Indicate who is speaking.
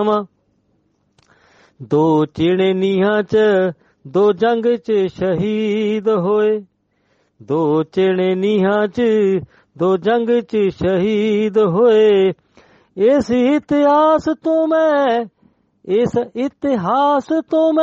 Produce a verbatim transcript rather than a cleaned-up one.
Speaker 1: ਸੁਣਾਵਾਂ। ਦੋ ਚਿਣੇ ਨੀਹਾਂ ਚ ਦੋ ਜੰਗ ਚ ਸ਼ਹੀਦ ਹੋਏ, ਦੋ ਚਿਣੇ ਨੀਹਾਂ ਚ ਦੋ ਜੰਗ ਚ ਸ਼ਹੀਦ ਹੋਏ। ਇਸ ਇਤਿਹਾਸ ਤੋਂ ਮੈਂ ਇਸ ਇਤਿਹਾਸ ਤੋਂ ਮੈਂ